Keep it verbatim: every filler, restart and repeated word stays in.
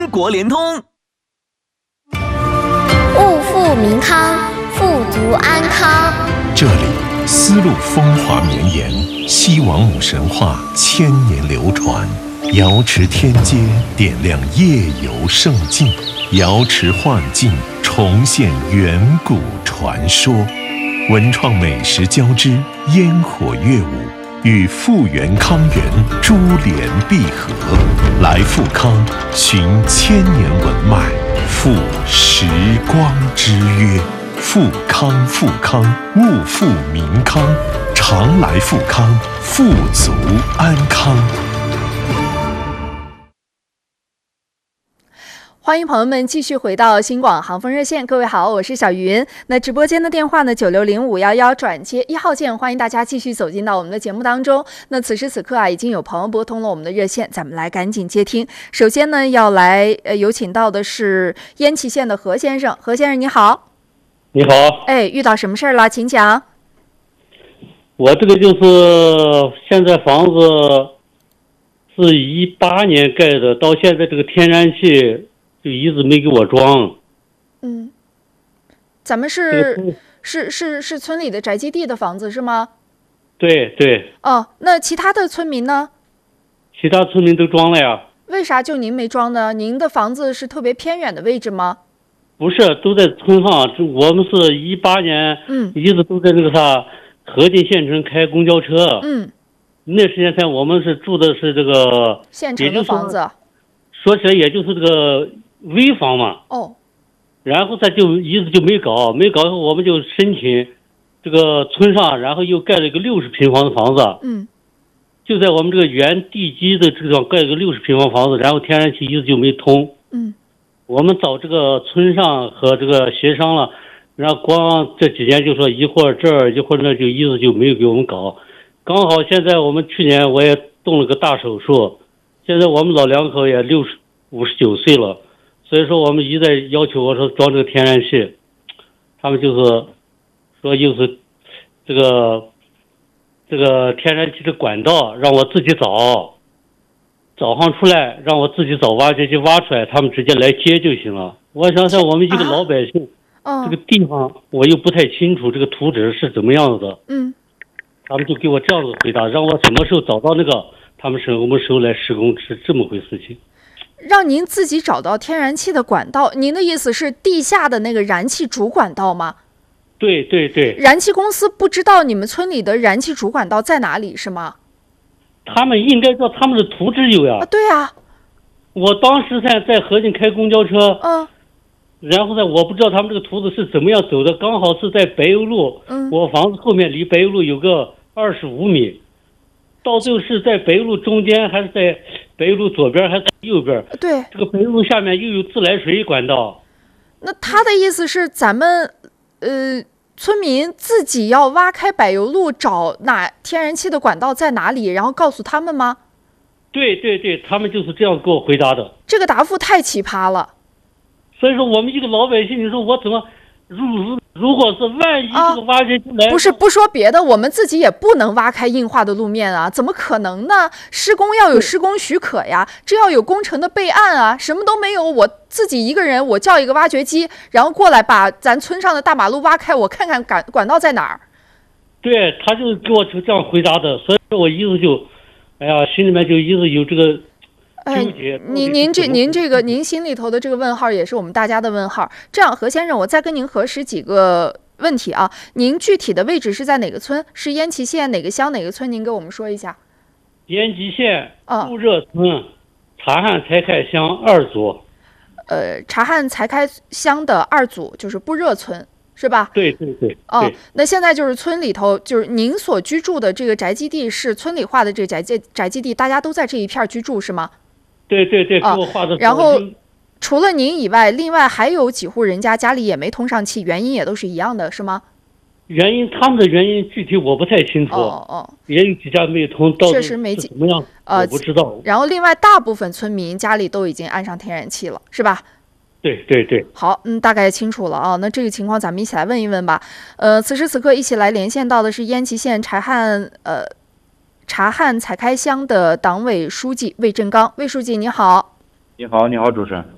国联通， 物富民康，富足安康。 这里丝路风华绵延，西王母神话千年流传。瑶池天街点亮夜游胜境，瑶池幻境重现远古传说。文创美食交织，烟火乐舞与富源康源珠联璧合。来富康，寻千年文脉，赴时光之约。富康富康，物富民康，常来富康，富足安康。 欢迎朋友们继续回到新广航风热线，各位好，我是小云。那直播间的电话呢，九六零五幺幺转接一号键，欢迎大家继续走进到我们的节目当中。那此时此刻啊，已经有朋友拨通了我们的热线，咱们来赶紧接听。首先呢，要来呃有请到的是烟蕲县的何先生，何先生你好。 你好， 哎，遇到什么事儿了？请讲。 我这个就是现在房子是一八年盖的，到现在这个天然气就一直没给我装。 嗯，咱们是、这个、是是是村里的宅基地的房子是吗？ 对对。 哦，那其他的村民呢？ 其他村民都装了呀。 为啥就您没装呢？您的房子是特别偏远的位置吗？ 不是，都在村上。我们是一八年， 嗯， 一直都在那个啥河津县城开公交车。 嗯， 那时间前我们是住的是这个县城的房子。 说起来也就是这个危房嘛。 哦。 然后他就一直就没搞，没搞以后我们就申请这个村上，然后又盖了一个六十平方的房子。 嗯。 就在我们这个原地基的这个地方盖了个六十平方房子，然后天然气一直就没通。 嗯。 我们找这个村上和这个协商了，然后光这几年就说一会儿这儿一会儿那，就一直就没有给我们搞。刚好现在我们去年我也动了个大手术，现在我们老两口也六十五十九岁了，所以说我们一再要求我说装这个天然气，他们就是说又是这个这个天然气的管道让我自己找。早上出来让我自己找挖掘机挖出来，他们直接来接就行了。我想想我们一个老百姓， 啊、 这个地方我又不太清楚这个图纸是怎么样子的。 嗯， 他们就给我这样的回答，让我什么时候找到那个，他们什么时候来施工，是这么回事情。 让您自己找到天然气的管道，您的意思是地下的那个燃气主管道吗？ 对对对。 燃气公司不知道你们村里的燃气主管道在哪里是吗？ 他们应该知道他们的图纸有呀。 啊，对呀。 我当时在在河津开公交车， 嗯， 然后呢，我不知道他们这个图纸是怎么样走的，刚好是在白油路， 嗯， 我房子后面离白油路有个二十五米，到最后是在白油路中间，还是在白油路左边，还是右边？ 对， 这个白油路下面又有自来水管道。 那他的意思是咱们，呃。村民自己要挖开柏油路找哪天然气的管道在哪里，然后告诉他们吗？ 对对对，他们就是这样给我回答的。 这个答复太奇葩了。 所以说我们一个老百姓，你说我怎么如如果是万一这个挖掘机来、 啊，不是不说别的，我们自己也不能挖开硬化的路面啊，怎么可能呢？施工要有施工许可呀，这要有工程的备案啊，什么都没有，我自己一个人，我叫一个挖掘机，然后过来把咱村上的大马路挖开，我看看管管道在哪儿。 对，他就是给我这样回答的，所以说我一直就，哎呀，心里面就一直有这个。 哎，您您这您这个您心里头的这个问号也是我们大家的问号。这样，何先生，我再跟您核实几个问题啊。您具体的位置是在哪个村？是烟蕲县哪个乡哪个村？您给我们说一下。 烟蕲县布热村察罕才开乡二组。 呃，察罕才开乡的二组就是布热村，是吧？ 对对对。 哦，那现在就是村里头，就是您所居住的这个宅基地是村里划的这个宅基宅基地，大家都在这一片居住是吗？ 对对对，给我画的。 然后，除了您以外，另外还有几户人家家里也没通上气，原因也都是一样的，是吗？ 原因他们的原因具体我不太清楚。 哦哦。 也有几家没有通，到确实没几怎么样？ 呃， 我不知道。 然后，另外大部分村民家里都已经安上天然气了，是吧？ 对对对。 好，嗯，大概清楚了啊。那这个情况咱们一起来问一问吧。呃，此时此刻一起来连线到的是烟蕲县察罕呃。察罕采开乡的党委书记魏振刚，魏书记你好。 你好，你好，主持人。